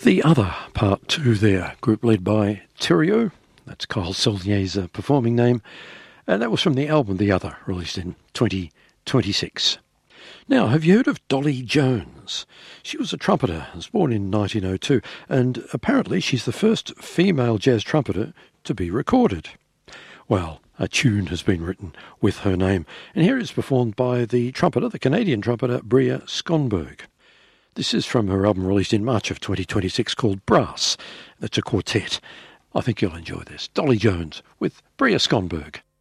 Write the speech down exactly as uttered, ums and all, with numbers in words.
The Other, part two there, group led by Terrio, that's Kyle Saulnier's uh, performing name, and that was from the album The Other, released in twenty twenty-six. Now, have you heard of Dolly Jones? She was a trumpeter, was born in nineteen oh two, and apparently she's the first female jazz trumpeter to be recorded. Well, a tune has been written with her name, and here it's performed by the trumpeter, the Canadian trumpeter, Bria Skonberg. This is from her album released in March of twenty twenty-six called Brass. That's a quartet. I think you'll enjoy this. Dolly Jones with Bria Skonberg.